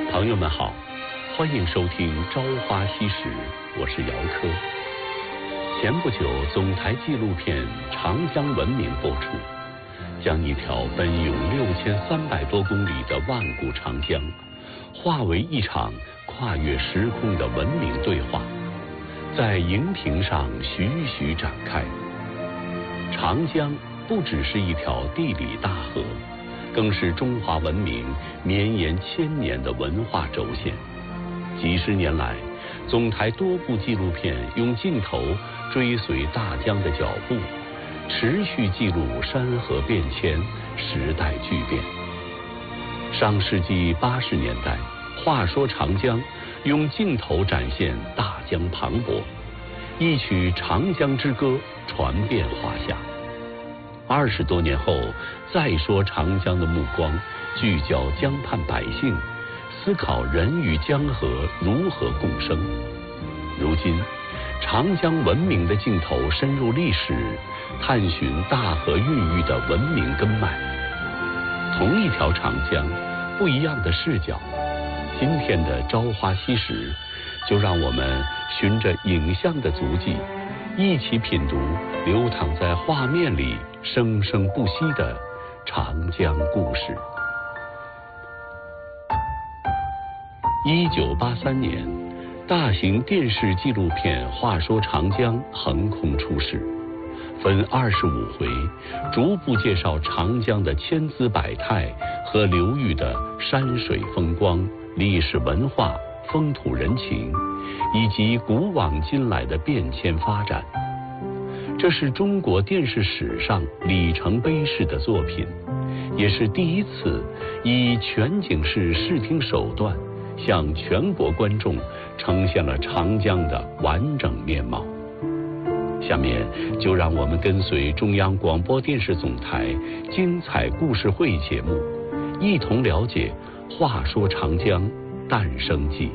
朋友们好，欢迎收听《朝花夕拾》，我是姚科。前不久，总台纪录片《长江文明》播出，将一条奔涌6300多公里的万古长江，化为一场跨越时空的文明对话，在荧屏上徐徐展开。长江不只是一条地理大河，更是中华文明绵延千年的文化轴线。几十年来，总台多部纪录片用镜头追随大江的脚步，持续记录山河变迁、时代巨变。上世纪80年代，话说长江用镜头展现大江磅礴，一曲长江之歌传遍华夏。20多年后，再说长江的目光聚焦江畔百姓，思考人与江河如何共生。如今，长江文明的镜头深入历史，探寻大河孕育的文明根脉。同一条长江，不一样的视角。今天的朝花夕拾，就让我们循着影像的足迹，一起品读流淌在画面里生生不息的长江故事。1983年，大型电视纪录片《话说长江》横空出世，分25回，逐步介绍长江的千姿百态和流域的山水风光、历史文化、风土人情，以及古往今来的变迁发展。这是中国电视史上里程碑式的作品，也是第一次以全景式视听手段向全国观众呈现了长江的完整面貌。下面就让我们跟随中央广播电视总台精彩故事会节目，一同了解《话说长江》诞生记。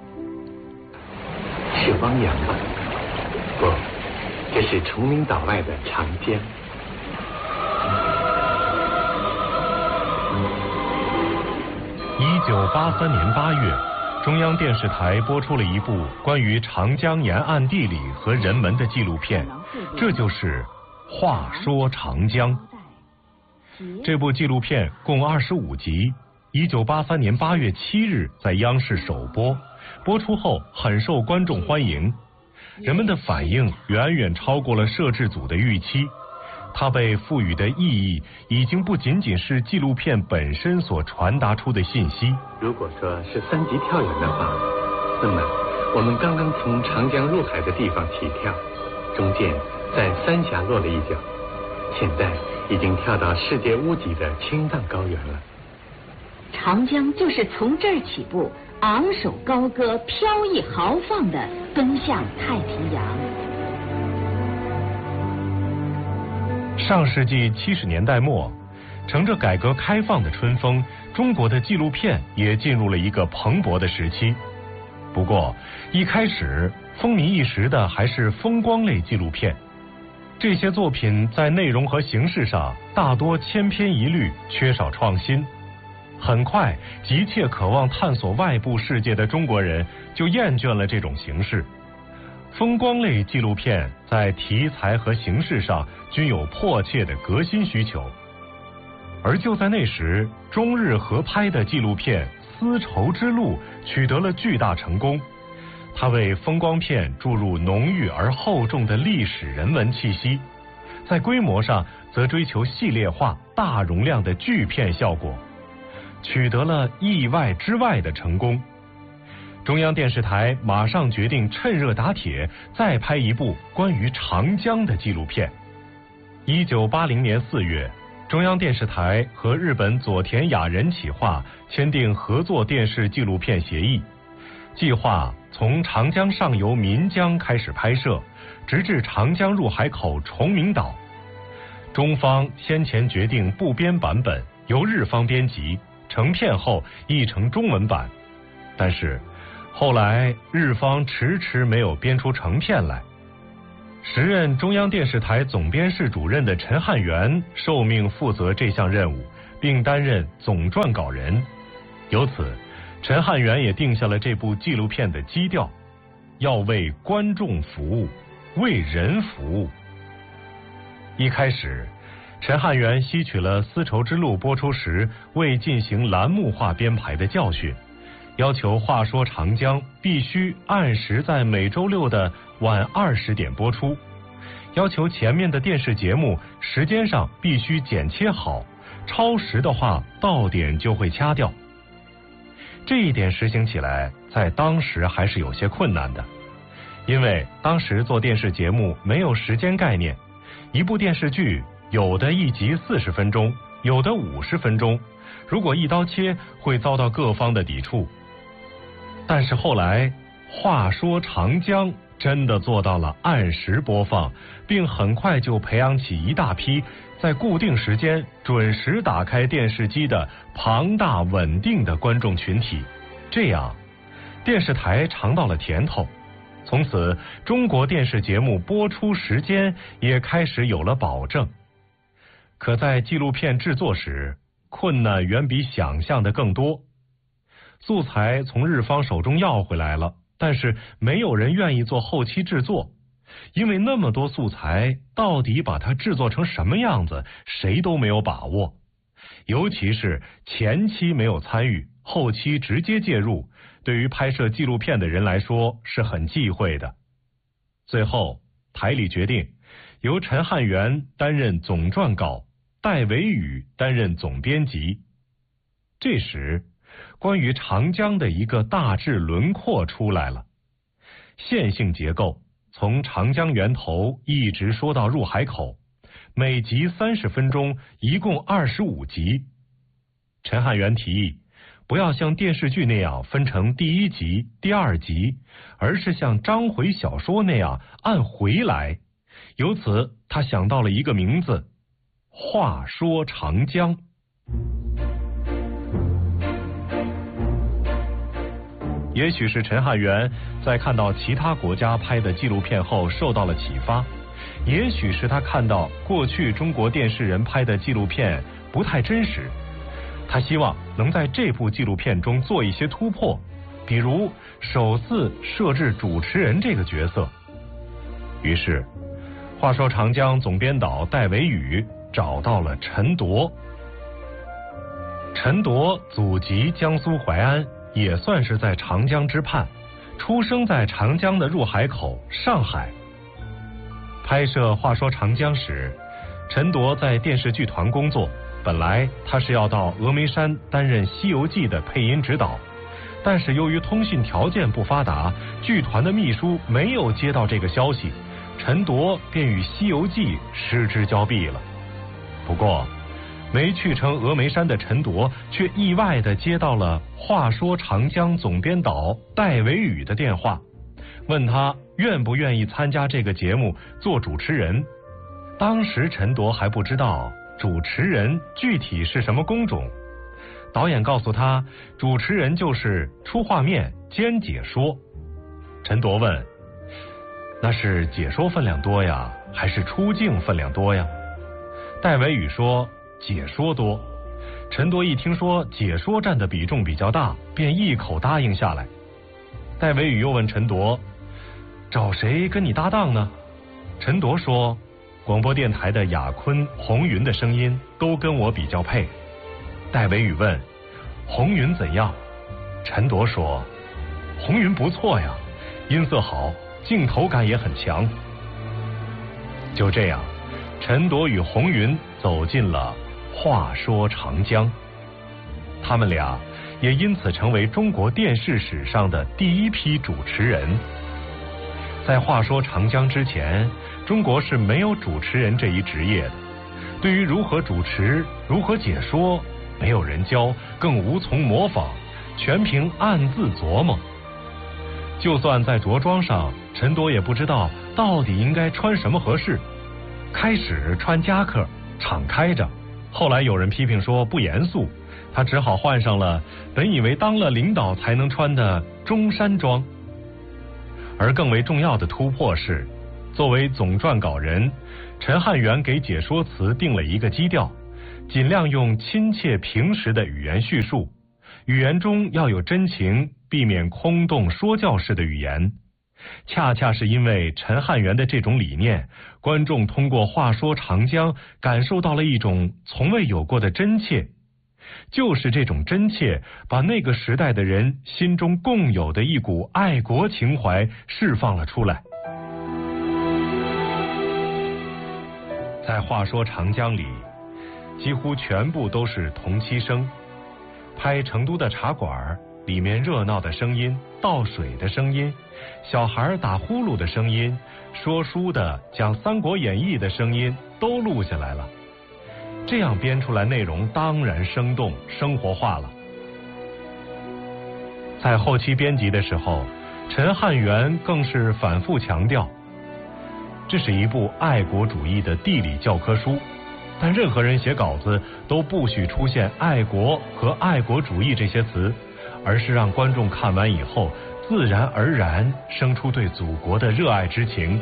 是汪洋吗？不，这是崇明岛外的长江。 1983年8月，中央电视台播出了一部关于长江沿岸地理和人文的纪录片，这就是《话说长江》。这部纪录片共25集，1983年8月7日在央视首播，播出后很受观众欢迎，人们的反应远远超过了摄制组的预期。它被赋予的意义已经不仅仅是纪录片本身所传达出的信息。 如果说是3级跳远的话，那么我们刚刚从长江入海的地方起跳，中间在三峡落了一脚，现在已经跳到世界屋脊的青藏高原了。 长江就是从这儿起步，昂首高歌、飘逸豪放地奔向太平洋。 上世纪70年代末，乘着改革开放的春风，中国的纪录片也进入了一个蓬勃的时期。不过，一开始风靡一时的还是风光类纪录片，这些作品在内容和形式上大多千篇一律，缺少创新。很快，急切渴望探索外部世界的中国人就厌倦了这种形式。风光类纪录片在题材和形式上均有迫切的革新需求，而就在那时，中日合拍的纪录片《丝绸之路》取得了巨大成功，它为风光片注入浓郁而厚重的历史人文气息，在规模上则追求系列化、大容量的巨片效果，取得了意外之外的成功。中央电视台马上决定趁热打铁，再拍一部关于长江的纪录片。1980年4月，中央电视台和日本佐田雅人企划签订合作电视纪录片协议，计划从长江上游岷江开始拍摄，直至长江入海口崇明岛。中方先前决定部编版本由日方编辑，成片后译成中文版，但是后来日方迟迟没有编出成片来。时任中央电视台总编室主任的陈汉元受命负责这项任务，并担任总撰稿人。由此， 陈汉元也定下了这部纪录片的基调，要为观众服务，为人服务。一开始，陈汉元吸取了《丝绸之路》播出时未进行栏目化编排的教训，要求《话说长江》必须按时在每周六的晚20点播出，要求前面的电视节目时间上必须剪切好，超时的话到点就会掐掉。这一点实行起来在当时还是有些困难的，因为当时做电视节目没有时间概念，一部电视剧有的一集40分钟，有的50分钟，如果一刀切会遭到各方的抵触。但是后来话说长江真的做到了按时播放，并很快就培养起一大批在固定时间准时打开电视机的庞大稳定的观众群体，这样电视台尝到了甜头。从此中国电视节目播出时间也开始有了保证。可在纪录片制作时，困难远比想象的更多。素材从日方手中要回来了，但是没有人愿意做后期制作，因为那么多素材，到底把它制作成什么样子，谁都没有把握。尤其是前期没有参与，后期直接介入，对于拍摄纪录片的人来说是很忌讳的。最后，台里决定由陈汉元担任总撰稿，戴维宇担任总编辑。这时，关于长江的一个大致轮廓出来了。线性结构，从长江源头一直说到入海口，每集30分钟，一共25集。陈汉元提议，不要像电视剧那样分成第1集、第2集，而是像章回小说那样按回来。由此，他想到了一个名字：话说长江。也许是陈汉元在看到其他国家拍的纪录片后受到了启发，也许是他看到过去中国电视人拍的纪录片不太真实，他希望能在这部纪录片中做一些突破，比如首次设置主持人这个角色。于是，话说长江总编导戴维宇找到了陈铎。陈铎祖籍江苏淮安，也算是在长江之畔，出生在长江的入海口上海。拍摄《话说长江》时，陈铎在电视剧团工作，本来他是要到峨眉山担任《西游记》的配音指导，但是由于通讯条件不发达，剧团的秘书没有接到这个消息，陈铎便与《西游记》失之交臂了。不过没去成峨眉山的陈铎却意外地接到了《话说长江》总编导戴维宇的电话，问他愿不愿意参加这个节目做主持人。当时陈铎还不知道主持人具体是什么工种，导演告诉他，主持人就是出画面兼解说。陈铎问，那是解说分量多呀，还是出镜分量多呀？戴维宇说，解说多。陈铎一听说解说占的比重比较大，便一口答应下来。戴维宇又问陈铎，找谁跟你搭档呢？陈铎说，广播电台的雅坤、红云的声音都跟我比较配。戴维宇问，红云怎样？陈铎说，红云不错呀，音色好，镜头感也很强。就这样，陈铎与红云走进了话说长江，他们俩也因此成为中国电视史上的第一批主持人。在话说长江之前，中国是没有主持人这一职业的，对于如何主持、如何解说，没有人教，更无从模仿，全凭暗自琢磨。就算在着装上，陈铎也不知道到底应该穿什么合适。开始穿夹克，敞开着，后来有人批评说不严肃，他只好换上了本以为当了领导才能穿的中山装。而更为重要的突破是，作为总撰稿人，陈汉元给解说词定了一个基调，尽量用亲切平实的语言叙述， 语言中要有真情，避免空洞说教式的语言。恰恰是因为陈汉元的这种理念，观众通过话说长江感受到了一种从未有过的真切。就是这种真切，把那个时代的人心中共有的一股爱国情怀释放了出来。在话说长江里，几乎全部都是同期声。拍成都的茶馆，里面热闹的声音，倒水的声音，小孩打呼噜的声音，说书的讲《三国演义》的声音都录下来了。这样编出来内容当然生动生活化了。在后期编辑的时候，陈汉元更是反复强调，这是一部爱国主义的地理教科书，但任何人写稿子都不许出现爱国和爱国主义这些词，而是让观众看完以后自然而然生出对祖国的热爱之情。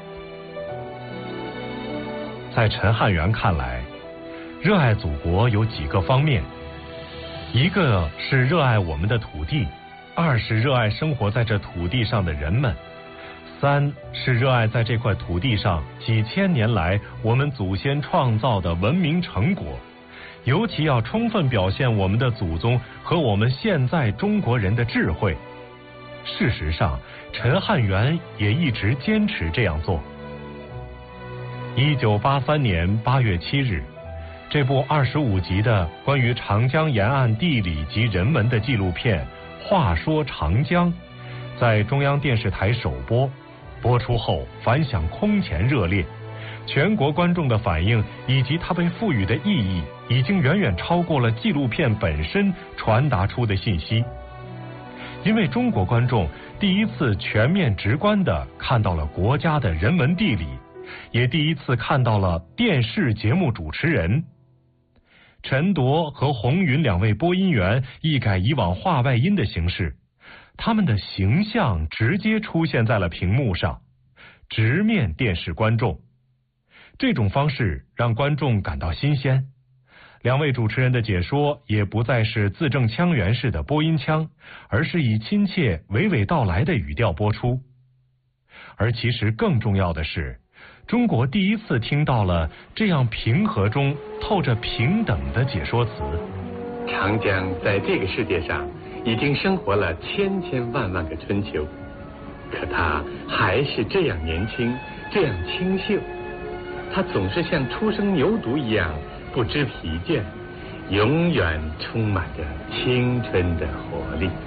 在陈汉元看来，热爱祖国有几个方面，一个是热爱我们的土地，二是热爱生活在这土地上的人们，三是热爱在这块土地上几千年来我们祖先创造的文明成果，尤其要充分表现我们的祖宗和我们现在中国人的智慧。事实上，陈汉元也一直坚持这样做。1983年8月7日，这部25集的关于长江沿岸地理及人文的纪录片《话说长江》在中央电视台首播，播出后反响空前热烈，全国观众的反应以及它被赋予的意义，已经远远超过了纪录片本身传达出的信息。因为中国观众第一次全面直观地看到了国家的人文地理，也第一次看到了电视节目主持人。陈铎和洪云两位播音员一改以往话外音的形式，他们的形象直接出现在了屏幕上，直面电视观众。这种方式让观众感到新鲜。两位主持人的解说也不再是字正腔圆式的播音腔，而是以亲切娓娓道来的语调播出。而其实更重要的是，中国第一次听到了这样平和中透着平等的解说词。 长江在这个世界上已经生活了千千万万个春秋，可它还是这样年轻，这样清秀。它总是像初生牛犊一样不知疲倦，永远充满着青春的活力。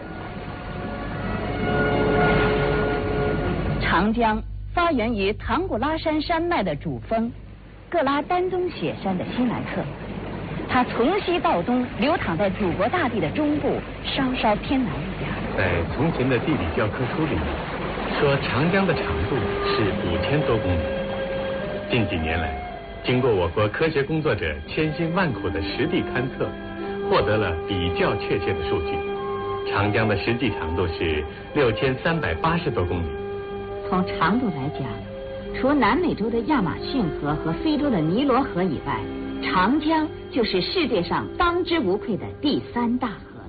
长江发源于唐古拉山山脉的主峰格拉丹宗雪山的西南侧，它从西到东流淌在祖国大地的中部，稍稍偏南一点。 在从前的地理教科书里说，长江的长度是5000多公里。近几年来，经过我国科学工作者千辛万苦的实地勘测，获得了比较确切的数据。长江的实际长度是6380多公里。 从长度来讲，除南美洲的亚马逊河和非洲的尼罗河以外，长江就是世界上当之无愧的第3大河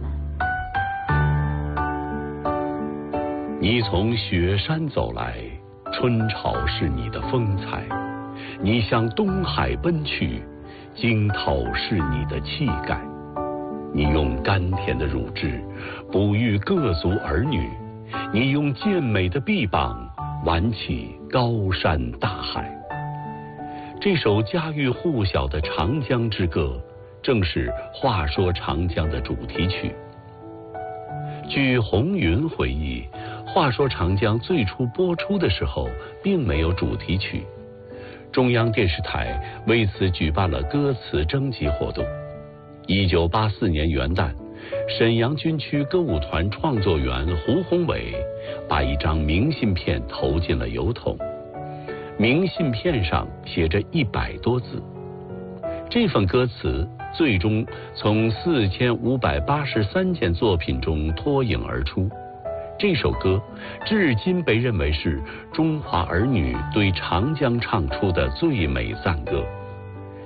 了。 你从雪山走来，春潮是你的风采；你向东海奔去，惊涛是你的气概。你用甘甜的乳汁哺育各族儿女，你用健美的臂膀挽起高山大海。这首家喻户晓的《长江之歌》正是《话说长江》的主题曲。据洪云回忆，《话说长江》最初播出的时候并没有主题曲，中央电视台为此举办了歌词征集活动。1984年元旦，沈阳军区歌舞团创作员胡宏伟把一张明信片投进了邮筒，明信片上写着100多字。这份歌词最终从4583件作品中脱颖而出。这首歌至今被认为是中华儿女对长江唱出的最美赞歌。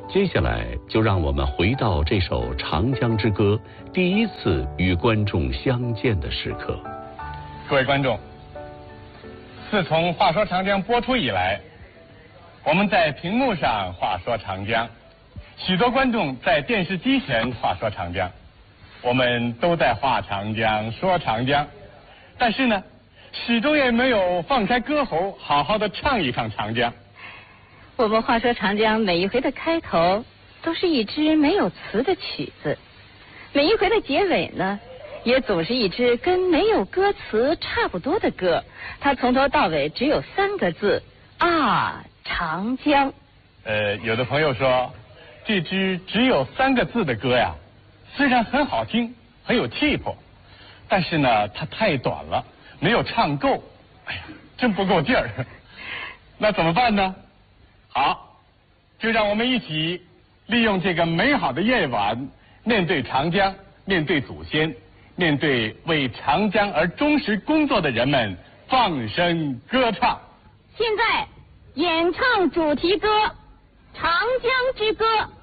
接下来就让我们回到这首《长江之歌》第一次与观众相见的时刻。 各位观众，自从《话说长江》播出以来，我们在屏幕上话说长江，许多观众在电视机前话说长江，我们都在话长江说长江，但是呢，始终也没有放开歌喉好好的唱一唱长江。 我们话说长江每一回的开头都是一支没有词的曲子，每一回的结尾呢也总是一支跟没有歌词差不多的歌，它从头到尾只有3个字啊，长江。 有的朋友说这支只有3个字的歌呀，虽然很好听很有气魄，但是呢它太短了，没有唱够，哎呀真不够劲儿。那怎么办呢？好，就让我们一起利用这个美好的夜晚，面对长江，面对祖先，面对为长江而忠实工作的人们，放声歌唱。 现在演唱主题歌《长江之歌》。